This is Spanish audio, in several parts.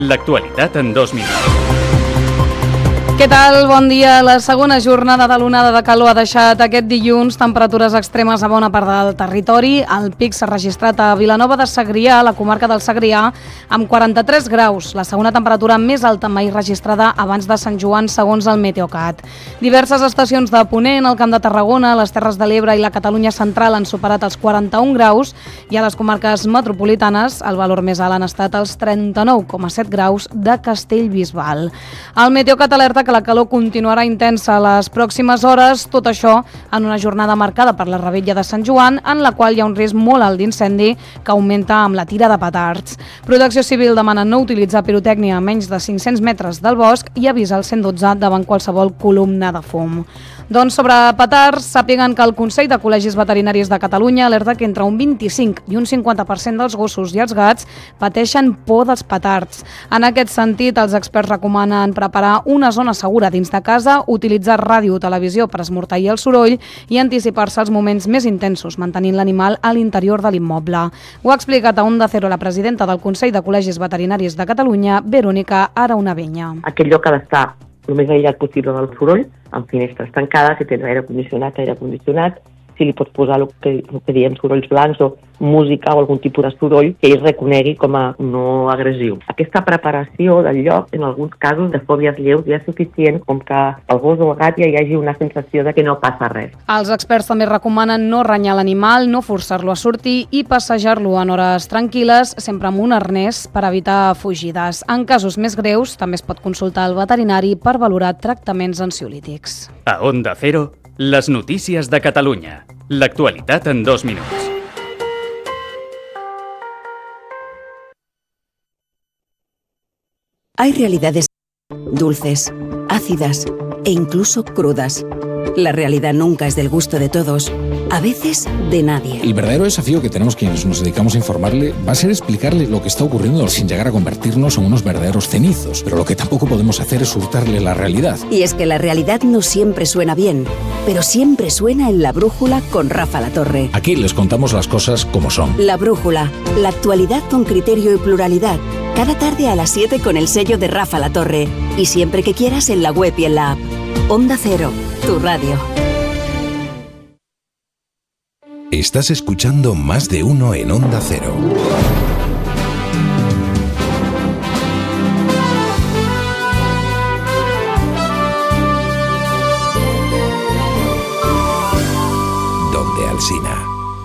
L'actualitat en 2 minuts. Què tal? Bon dia. La segona jornada de l'onada de calor ha deixat aquest dilluns temperatures extremes a bona part del territori. El pic s'ha registrat a Vilanova de Segrià, a la comarca del Segrià, amb 43 graus, la segona temperatura més alta mai registrada abans de Sant Joan, segons el Meteocat. Diverses estacions de Ponent, al Camp de Tarragona, les Terres de l'Ebre i la Catalunya central han superat els 41 graus i a les comarques metropolitanes el valor més alt han estat els 39,7 graus de Castellbisbal. El Meteocat alerta que la calor continuarà intensa a les pròximes hores, tot això en una jornada marcada per la revetlla de Sant Joan, en la qual hi ha un risc molt alt d'incendi que augmenta amb la tira de petards. Protecció Civil demana no utilitzar pirotècnia a menys de 500 metres del bosc i avisa el 112 davant qualsevol columna de fum. Doncs sobre petards, sàpiguen que el Consell de Col·legis Veterinaris de Catalunya alerta que entre un 25 i un 50% dels gossos i els gats pateixen por dels petards. En aquest sentit, els experts recomanen preparar una zona segura dins de casa, utilitzar ràdio o televisió per esmorteir el soroll i anticipar-se als moments més intensos, mantenint l'animal a l'interior de l'immoble. Ho ha explicat a Onda Cero la presidenta del Consell de Col·legis Veterinaris de Catalunya, Verónica Araunabeña. Aquest lloc ha d'estar el més aïllat possible del soroll, amb finestres tancades, si tens aire condicionat, si li pots posar el que diem sorolls blancs o música o algun tipus de soroll que ell reconegui com a no agressiu. Aquesta preparació del lloc, en alguns casos de fòbies lleus, ja és suficient com que el gos o el gat ja hi hagi una sensació de que no passa res. Els experts també recomanen no renyar l'animal, no forçar-lo a sortir i passejar-lo en hores tranquil·les, sempre amb un arnès per evitar fugides. En casos més greus, també es pot consultar el veterinari per valorar tractaments ansiolítics. A Onda Cero, les notícies de Catalunya. L'actualitat en 2 minuts. Hay realidades dulces, ácidas e incluso crudas. La realidad nunca es del gusto de todos, a veces de nadie. El verdadero desafío que tenemos quienes nos dedicamos a informarle va a ser explicarle lo que está ocurriendo sin llegar a convertirnos en unos verdaderos cenizos. Pero lo que tampoco podemos hacer es hurtarle la realidad. Y es que la realidad no siempre suena bien, pero siempre suena en La Brújula con Rafa Latorre. Aquí les contamos las cosas como son. La Brújula, la actualidad con criterio y pluralidad. Cada tarde a las 7 con el sello de Rafa Latorre. Y siempre que quieras en la web y en la app. Onda Cero, tu radio. Estás escuchando Más de Uno en Onda Cero. Donde Alsina.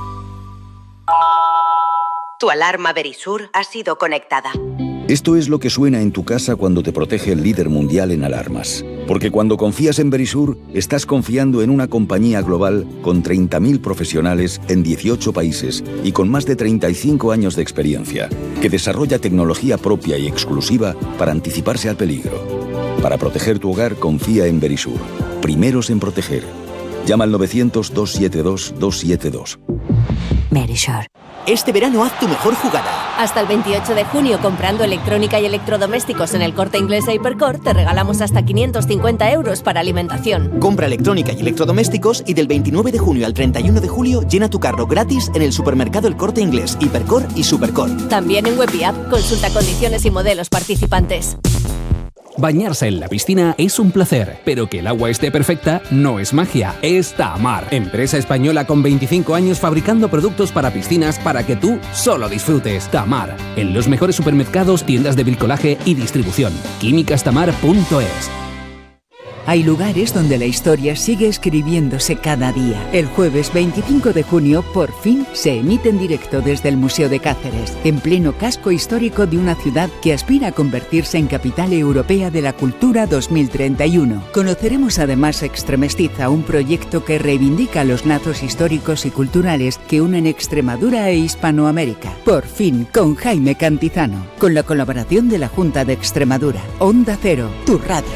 Tu alarma Verisur ha sido conectada. Esto es lo que suena en tu casa cuando te protege el líder mundial en alarmas. Porque cuando confías en Verisur, estás confiando en una compañía global con 30.000 profesionales en 18 países y con más de 35 años de experiencia, que desarrolla tecnología propia y exclusiva para anticiparse al peligro. Para proteger tu hogar, confía en Verisur. Primeros en proteger. Llama al 900-272-272. Verisur. Este verano haz tu mejor jugada. Hasta el 28 de junio, comprando electrónica y electrodomésticos en el Corte Inglés e Hipercor, te regalamos hasta 550 euros para alimentación. Compra electrónica y electrodomésticos y del 29 de junio al 31 de julio llena tu carro gratis en el supermercado El Corte Inglés, Hipercor y Supercor. También en web y app, consulta condiciones y modelos participantes. Bañarse en la piscina es un placer, pero que el agua esté perfecta no es magia, es Tamar, empresa española con 25 años fabricando productos para piscinas para que tú solo disfrutes. Tamar, en los mejores supermercados, tiendas de bricolaje y distribución. químicastamar.es. Hay lugares donde la historia sigue escribiéndose cada día. El jueves 25 de junio, por fin, se emite en directo desde el Museo de Cáceres, en pleno casco histórico de una ciudad que aspira a convertirse en capital europea de la cultura 2031. Conoceremos además Extremestiza, un proyecto que reivindica los lazos históricos y culturales que unen Extremadura e Hispanoamérica. Por fin, con Jaime Cantizano, con la colaboración de la Junta de Extremadura. Onda Cero, tu radio.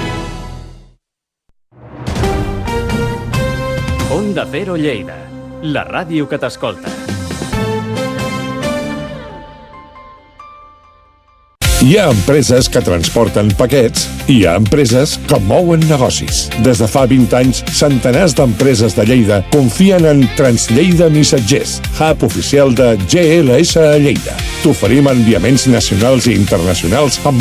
Onda Cero Lleida, la ràdio que t'escolta. Hi ha empreses que transporten paquets i hi ha empreses que mouen negocis. Des de fa 20 anys, centenars d'empreses de Lleida confien en Translleida Missatgers, hub oficial de GLS a Lleida. T'oferim enviaments nacionals i internacionals amb